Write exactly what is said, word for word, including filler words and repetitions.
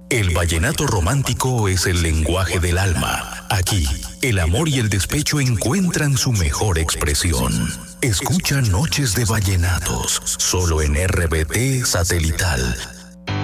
El vallenato romántico es el lenguaje del alma. Aquí, el amor y el despecho encuentran su mejor expresión. Escucha Noches de Vallenatos, solo en R B T Satelital